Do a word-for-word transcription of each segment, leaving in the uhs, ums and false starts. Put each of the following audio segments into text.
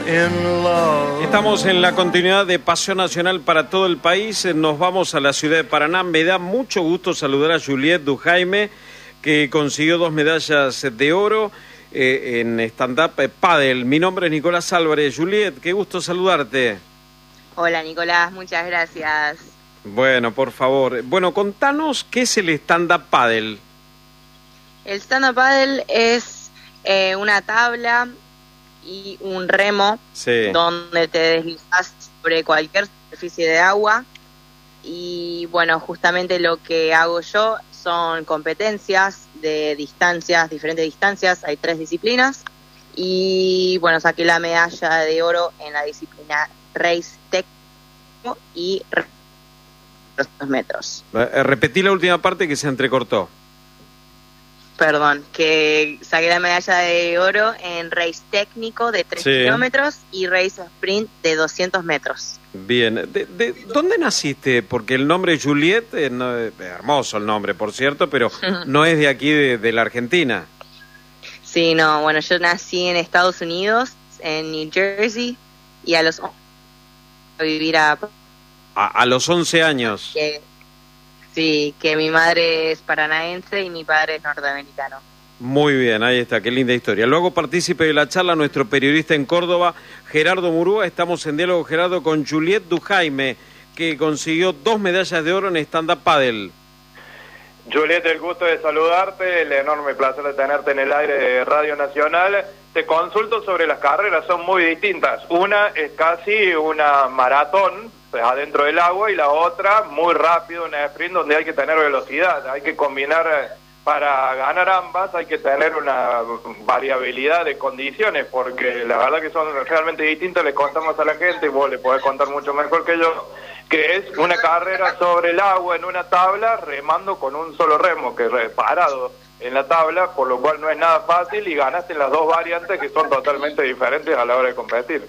Estamos en la continuidad de Paseo Nacional para todo el país. Nos vamos a la ciudad de Paraná. Me da mucho gusto saludar a Juliette Dujaime, que consiguió dos medallas de oro eh, en stand-up paddle. Mi nombre es Nicolás Álvarez. Juliette, qué gusto saludarte. Hola Nicolás, muchas gracias. Bueno, por favor. Bueno, contanos qué es el stand-up paddle. El stand-up paddle es eh, una tabla y un remo, sí, donde te deslizas sobre cualquier superficie de agua. Y bueno, justamente lo que hago yo son competencias de distancias, diferentes distancias. Hay tres disciplinas y bueno, saqué la medalla de oro en la disciplina Race Técnico y dos metros. Eh, repetí la última parte que se entrecortó. Perdón, que saqué la medalla de oro en race técnico de tres sí. kilómetros y race sprint de doscientos metros. Bien, ¿De, de, ¿dónde naciste? Porque el nombre Juliette, eh, no, eh, hermoso el nombre, por cierto, pero no es de aquí, de, de la Argentina. Sí, no, bueno, yo nací en Estados Unidos, en New Jersey, y a los a vivir a... A, a los once años. Que, Sí, que mi madre es paranaense y mi padre es norteamericano. Muy bien, ahí está, qué linda historia. Luego partícipe de la charla nuestro periodista en Córdoba, Gerardo Murúa. Estamos en diálogo, Gerardo, con Juliette Dujaime, que consiguió dos medallas de oro en stand-up paddle. Juliette, el gusto de saludarte, el enorme placer de tenerte en el aire de Radio Nacional. Te consulto sobre las carreras, son muy distintas. Una es casi una maratón, pues adentro del agua, y la otra muy rápido, una sprint donde hay que tener velocidad, hay que combinar, para ganar ambas hay que tener una variabilidad de condiciones, porque la verdad que son realmente distintas. Le contamos a la gente, y vos le podés contar mucho mejor que yo, que es una carrera sobre el agua en una tabla, remando con un solo remo, que es parado en la tabla, por lo cual no es nada fácil, y ganaste en las dos variantes que son totalmente diferentes a la hora de competir.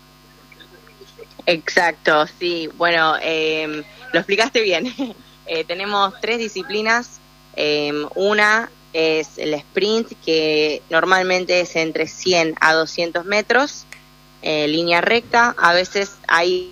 Exacto, sí. Bueno, eh, lo explicaste bien. eh, tenemos tres disciplinas. Eh, una es el sprint, que normalmente es entre cien a doscientos metros, eh, línea recta. A veces hay...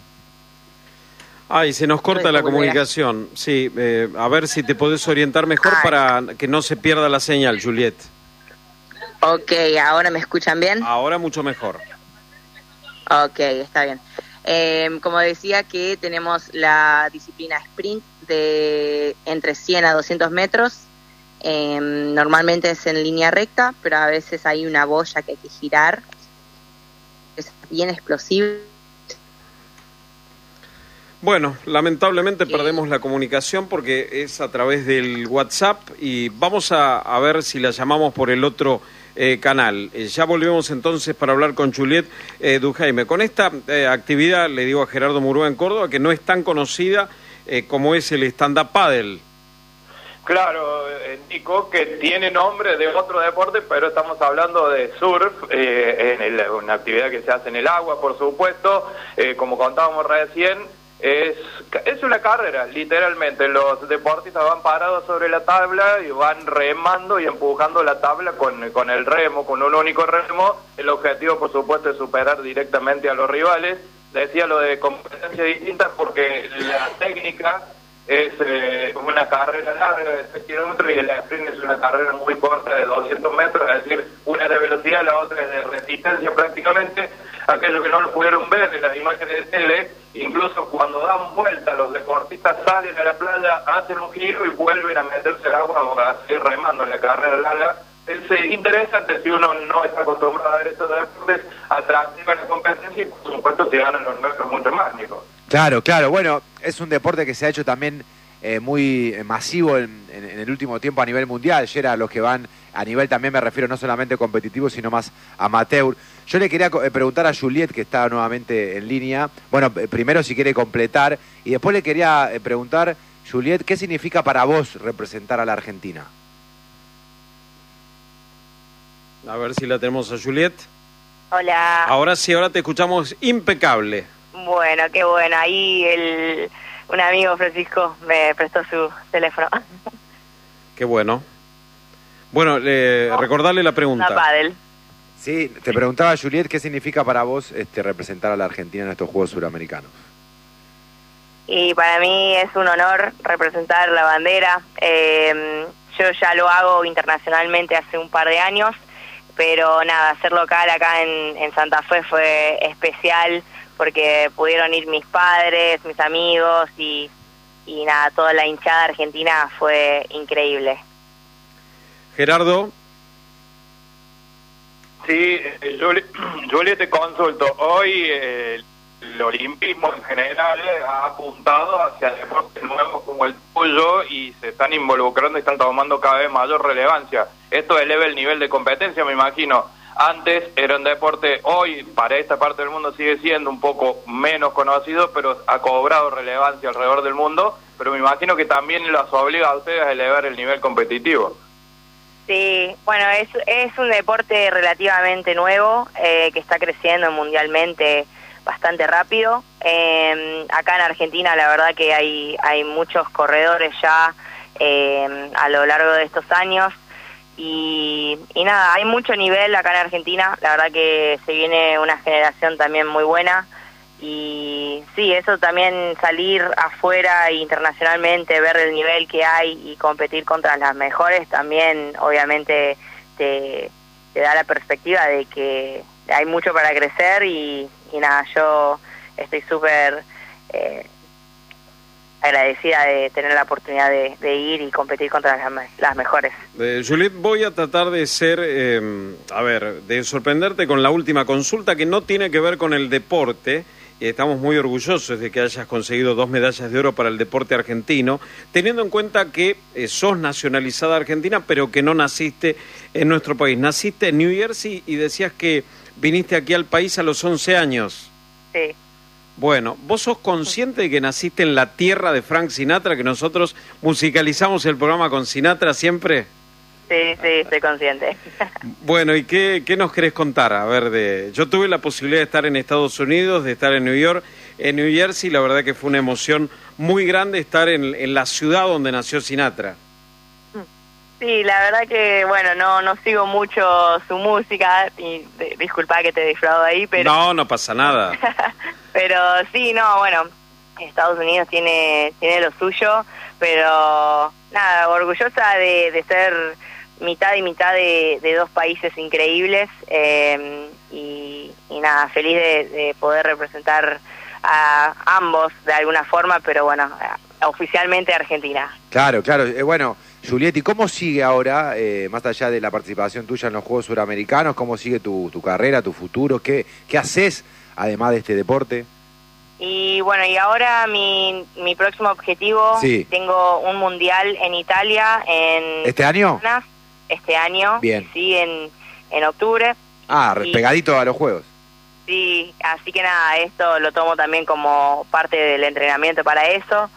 Ay, se nos corta la comunicación. Sí, eh, a ver si te podés orientar mejor Ay. para que no se pierda la señal, Juliette. Ok, ¿ahora me escuchan bien? Ahora mucho mejor. Ok, está bien. Eh, como decía, que tenemos la disciplina sprint de entre cien a doscientos metros. Eh, normalmente es en línea recta, pero a veces hay una boya que hay que girar. Es bien explosivo. Bueno, lamentablemente sí. perdemos la comunicación porque es a través del WhatsApp, y vamos a, a ver si la llamamos por el otro eh, canal. Eh, ya volvemos entonces para hablar con Juliette eh, Dujaime. Con esta eh, actividad, le digo a Gerardo Murúa en Córdoba, que no es tan conocida eh, como es el stand-up paddle. Claro, eh, Nico, que tiene nombre de otro deporte, pero estamos hablando de surf, eh, en el, una actividad que se hace en el agua, por supuesto, eh, como contábamos recién. Es, es una carrera, literalmente. Los deportistas van parados sobre la tabla y van remando y empujando la tabla con, con el remo, con un único remo. El objetivo, por supuesto, es superar directamente a los rivales. Decía lo de competencias distintas porque la técnica es eh, una carrera larga de seis kilómetros, y el sprint es una carrera muy corta de doscientos metros, es decir, una es de velocidad, la otra es de resistencia prácticamente. Aquellos que no lo pudieron ver en las imágenes de tele, incluso cuando dan vuelta los deportistas salen a la playa, hacen un giro y vuelven a meterse al agua o a seguir remando en la carrera larga. Es eh, interesante si uno no está acostumbrado a ver estos deportes, atractiva la competencia, y por supuesto se ganan los nuestros mucho más, Nico. Claro, claro, bueno, es un deporte que se ha hecho también eh, muy masivo en, en, en el último tiempo a nivel mundial. Ya era los que van a nivel, también me refiero no solamente competitivo, sino más amateur. Yo le quería preguntar a Juliette, que está nuevamente en línea, bueno, primero si quiere completar, y después le quería preguntar, Juliette, ¿qué significa para vos representar a la Argentina? A ver si la tenemos a Juliette. Hola. Ahora sí, ahora te escuchamos impecable. Bueno, qué bueno. Ahí el, un amigo, Francisco, me prestó su teléfono. Qué bueno. Bueno, eh, oh, recordarle la pregunta. Una pádel. Sí, te preguntaba, Juliet, ¿qué significa para vos este, representar a la Argentina en estos Juegos Suramericanos? Y para mí es un honor representar la bandera. Eh, yo ya lo hago internacionalmente hace un par de años, pero nada, ser local acá en, en Santa Fe fue especial porque pudieron ir mis padres, mis amigos y, y nada, toda la hinchada argentina fue increíble. Gerardo. Sí, Juli, Juli, te consulto. Hoy eh, el olimpismo en general ha apuntado hacia deportes nuevos como el tuyo y se están involucrando y están tomando cada vez mayor relevancia. Esto eleva el nivel de competencia, me imagino. Antes era un deporte, hoy para esta parte del mundo sigue siendo un poco menos conocido, pero ha cobrado relevancia alrededor del mundo, pero me imagino que también los obliga a ustedes a elevar el nivel competitivo. Sí, bueno, es, es un deporte relativamente nuevo, eh, que está creciendo mundialmente bastante rápido. Eh, acá en Argentina la verdad que hay, hay muchos corredores ya eh, a lo largo de estos años y, y nada, hay mucho nivel acá en Argentina, la verdad que se viene una generación también muy buena. Y sí, eso también, salir afuera e internacionalmente, ver el nivel que hay y competir contra las mejores, también obviamente te, te da la perspectiva de que hay mucho para crecer y, y nada, yo estoy súper eh, agradecida de tener la oportunidad de, de ir y competir contra las, las mejores. Eh, Juliet, voy a tratar de ser, eh, a ver, de sorprenderte con la última consulta que no tiene que ver con el deporte. Estamos muy orgullosos de que hayas conseguido dos medallas de oro para el deporte argentino, teniendo en cuenta que eh, sos nacionalizada argentina, pero que no naciste en nuestro país. Naciste en New Jersey y decías que viniste aquí al país a los once años. Sí. Bueno, ¿vos sos consciente de que naciste en la tierra de Frank Sinatra, que nosotros musicalizamos el programa con Sinatra siempre? Sí, sí, estoy consciente. Bueno, ¿y qué, qué nos querés contar? A ver, de yo tuve la posibilidad de estar en Estados Unidos, de estar en New York, en New Jersey, la verdad que fue una emoción muy grande estar en, en la ciudad donde nació Sinatra. Sí, la verdad que, bueno, no no sigo mucho su música, y de, disculpa que te he defraudado ahí, pero... No, no pasa nada. Pero sí, no, bueno, Estados Unidos tiene, tiene lo suyo, pero nada, orgullosa de, de ser mitad y mitad de, de dos países increíbles, eh, y, y nada, feliz de, de poder representar a ambos de alguna forma, pero bueno, oficialmente Argentina. Claro, claro, eh, bueno, Juliet, ¿y cómo sigue ahora, eh, más allá de la participación tuya en los Juegos Suramericanos, cómo sigue tu, tu carrera, tu futuro? ¿Qué, qué haces además de este deporte? Y bueno, y ahora mi, mi próximo objetivo, sí. Tengo un mundial en Italia en... ¿Este año? Este año, bien. Sí, en, en octubre. Ah, y, pegadito a los Juegos. Sí, así que nada, esto lo tomo también como parte del entrenamiento para eso.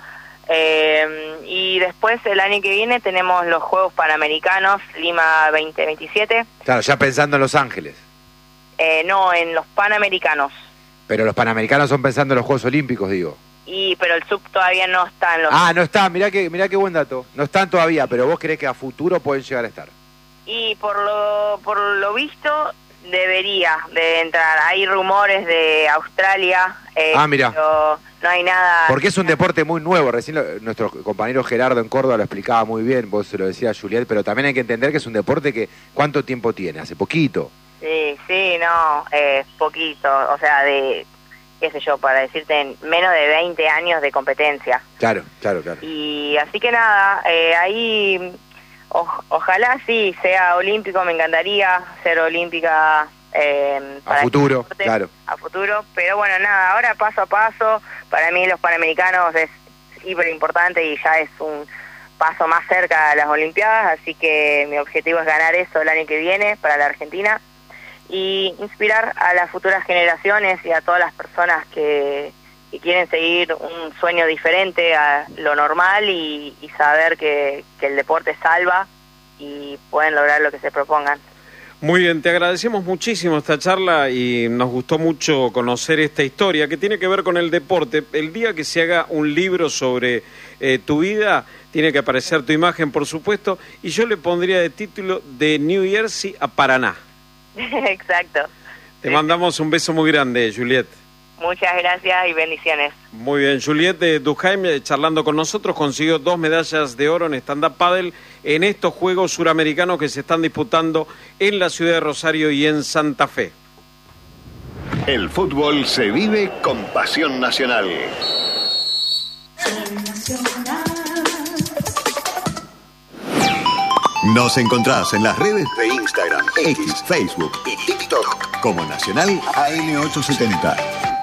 Eh, y después el año que viene tenemos los Juegos Panamericanos, Lima veinte veintisiete. Claro, ya pensando en Los Ángeles. Eh, no, en los Panamericanos. Pero los Panamericanos son pensando en los Juegos Olímpicos, digo. Y pero el sub todavía no está en los... Ah, no está, mirá que, mirá qué buen dato. No están todavía, pero vos creés que a futuro pueden llegar a estar. Y por lo, por lo visto debería de entrar. Hay rumores de Australia. Eh, ah, mirá. Pero no hay nada... Porque es un deporte muy nuevo. Recién lo, nuestro compañero Gerardo en Córdoba lo explicaba muy bien. Vos se lo decías, Juliet, pero también hay que entender que es un deporte que... ¿Cuánto tiempo tiene? Hace poquito. Sí, sí, no, eh, poquito. O sea, de... qué sé yo, para decirte, en menos de veinte años de competencia. Claro, claro, claro. Y así que nada, eh, ahí o, ojalá sí sea olímpico, me encantaría ser olímpica. Eh, a futuro, deporte, claro. A futuro, pero bueno, nada, ahora paso a paso, para mí los Panamericanos es hiper importante y ya es un paso más cerca a las Olimpiadas, así que mi objetivo es ganar eso el año que viene para la Argentina y inspirar a las futuras generaciones y a todas las personas que, que quieren seguir un sueño diferente a lo normal y, y saber que, que el deporte salva y pueden lograr lo que se propongan. Muy bien, te agradecemos muchísimo esta charla y nos gustó mucho conocer esta historia que tiene que ver con el deporte. El día que se haga un libro sobre eh, tu vida, tiene que aparecer tu imagen, por supuesto, y yo le pondría de título de New Jersey a Paraná. Exacto. Te sí. mandamos un beso muy grande, Juliet. Muchas gracias y bendiciones. Muy bien, Juliet de Duhaim, charlando con nosotros, consiguió dos medallas de oro en stand-up paddle en estos Juegos Suramericanos que se están disputando en la ciudad de Rosario y en Santa Fe. El fútbol se vive con pasión nacional. Nos encontrás en las redes de Instagram, X, Facebook y TikTok como Nacional A M ochocientos setenta.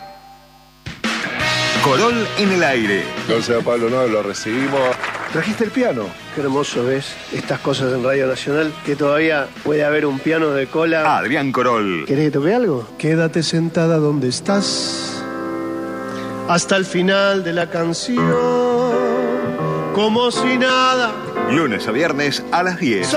Corol en el aire. Gracias a Pablo Noel, lo recibimos. ¿Trajiste el piano? Qué hermoso ves estas cosas en Radio Nacional, que todavía puede haber un piano de cola. Adrián Corol. ¿Querés que toque algo? Quédate sentada donde estás hasta el final de la canción, como si nada. Lunes a viernes a las diez.